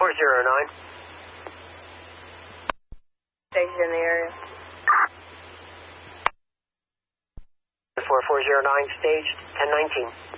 4409. Station in the area. 4409, stage 1019.